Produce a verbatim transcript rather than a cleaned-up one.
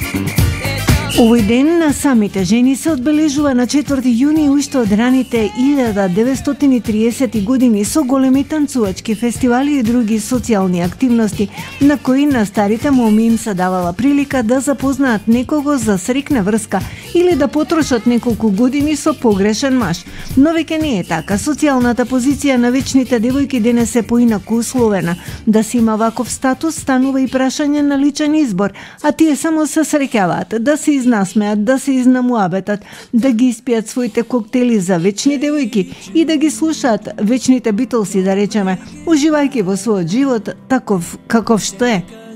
Овој ден на самите жени се одбележува на четврти јуни уште од раните илјада деветстотини и триесети години со големи танцувачки фестивали и други социјални активности, на кои на старите моми им се давала прилика да запознаат некого за срекна врска или да потрошат неколку години со погрешен маж. Но веќе не е така. Социјалната позиција на вечните девојки денес е поинаку условена. Да се има ваков статус станува и прашање на личен избор, а тие само се среќаваат да се насмеат, да се изнамуабетат, да ги испијат своите коктели за вечни девојки и да ги слушаат вечните Битлси, да речеме, уживајќи во својот живот таков каков што е.